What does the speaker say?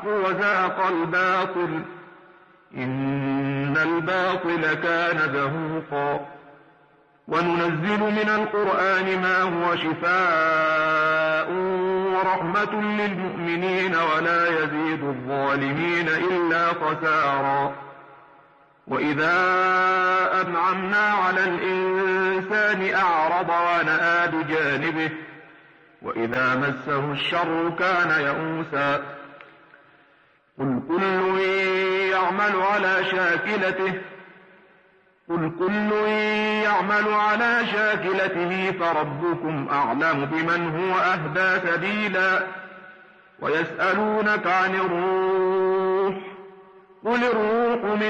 الحق وزهق الباطل إن الباطل كان زهوقا وننزل من القرآن ما هو شفاء ورحمة للمؤمنين ولا يزيد الظالمين إلا خسارا وإذا أنعمنا على الإنسان أعرض ونأى بجانبه وإذا مسه الشر كان يئوسا قل كل يعمل على شاكلته فربكم أعلم بمن هو أهدى سبيلا ويسألونك عن الروح قل الروح